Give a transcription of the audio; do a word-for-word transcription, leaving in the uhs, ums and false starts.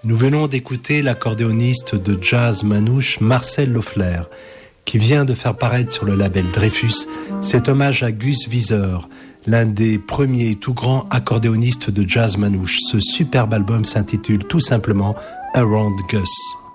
Nous venons d'écouter l'accordéoniste de jazz manouche Marcel Loeffler, qui vient de faire paraître sur le label Dreyfus cet hommage à Gus Viseur, l'un des premiers tout grands accordéonistes de jazz manouche. Ce superbe album s'intitule tout simplement Around Gus.